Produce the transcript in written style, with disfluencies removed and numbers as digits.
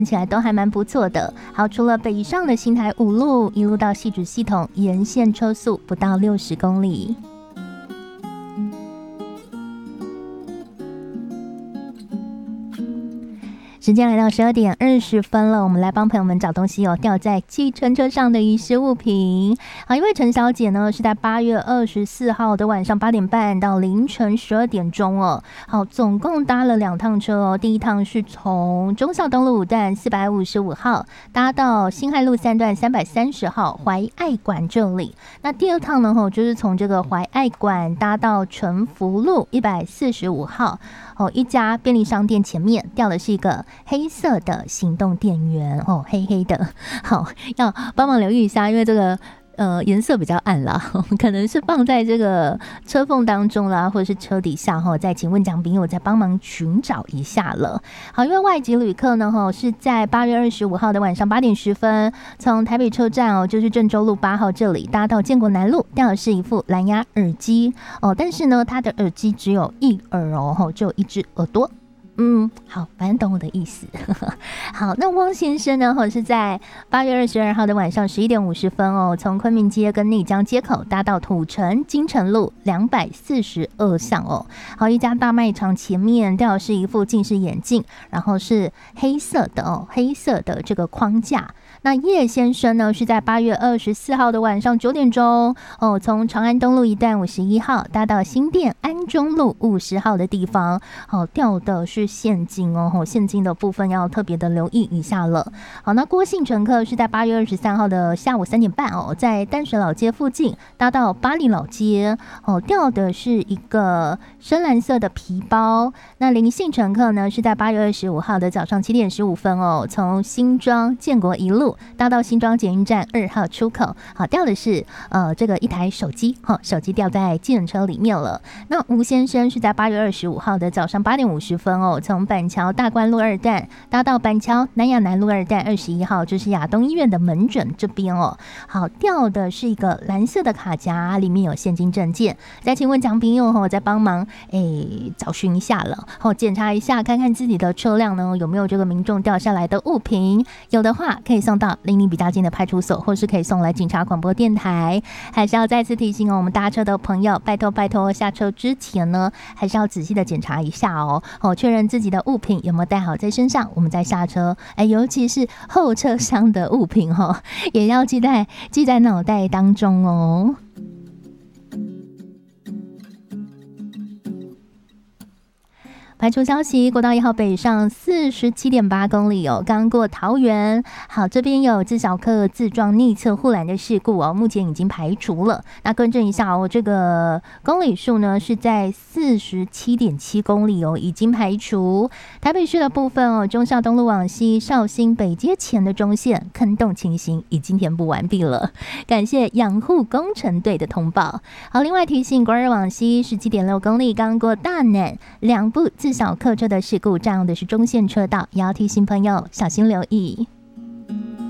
起来都还蛮不错的。好，除了北上的新台五路一路到汐止系统，沿线车速不到60公里。时间来到12点20分了，我们来帮朋友们找东西哦，掉在计程车上的遗失物品。好，因为陈小姐呢是在8月24号的晚上8点半到凌晨12点钟哦。好，总共搭了2趟车哦，第一趟是从忠孝东路5段455号搭到辛亥路3段330号怀爱馆这里。那第二趟呢，就是从这个怀爱馆搭到成福路145号。一家便利商店前面掉的是一个黑色的行动电源哦，黑黑的。好，要帮忙留意一下，因为这个颜色比较暗啦，可能是放在这个车缝当中啦，或者是车底下哈，再请问奖朋友再帮忙寻找一下了。好，因为外籍旅客呢是在8月25号的晚上8点10分，从台北车站就是郑州路8号这里搭到建国南路，掉的是一副蓝牙耳机哦，但是呢，它的耳机只有一耳哦，只有一只耳朵。好，反正懂我的意思。好，那汪先生呢，是在8月22号的晚上11点50分哦，从昆明街跟内江街口搭到土城金城路242巷哦。好，一家大卖场前面掉的是一副近视眼镜，然后是黑色的哦，黑色的这个框架。那叶先生呢是在8月24号的晚上9点钟哦，从长安东路1段51号搭到新店安中路50号的地方，好，掉的是现金哦，现金的部分要特别的留意一下了。好，那郭姓乘客是在8月23号的下午3点半哦，在淡水老街附近搭到巴黎老街哦，掉的是一个深蓝色的皮包。那林姓乘客呢是在8月25号的早上7点15分哦，从新庄建国一路搭到新庄捷运站2号出口，好，掉的是这个一台手机，手机掉在计程车里面了。那吴先生是在8月25号的早上8点50分哦，从板桥大关路2段搭到板桥南雅南路2段21号，就是亚东医院的门诊这边哦。好，掉的是一个蓝色的卡夹，里面有现金证件。再请问奖朋友再帮忙找寻一下了，检查一下，看看自己的车辆呢有没有这个民众掉下来的物品，有的话可以送到离你比较近的派出所，或是可以送来警察广播电台。还是要再次提醒我们搭车的朋友，拜托下车之前呢，还是要仔细的检查一下哦，确认自己的物品有没有带好在身上，我们再下车。尤其是后车厢的物品也要记在脑袋当中哦。排除消息，国道1号北上47.8公里哦，刚过桃园。好，这边有自小客自撞逆侧护栏的事故哦，目前已经排除了。那更正一下哦，这个公里数呢是在47.7公里哦，已经排除。台北市的部分哦，忠孝东路往西绍兴北街前的中线坑洞情形已经填补完毕了，感谢养护工程队的通报。好，另外提醒，国二往西17.6公里，刚过大南2部自小客车的事故，占用的是中线车道，也要提醒朋友小心留意。